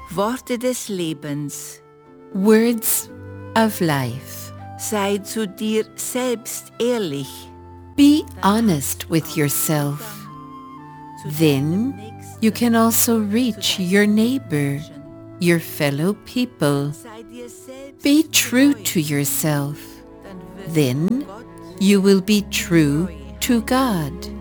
Worte des Lebens. Words of life. Sei zu dir selbst ehrlich. Be honest with yourself. Then you can also reach your neighbor, your fellow people. Be true to yourself. Then you will be true to God.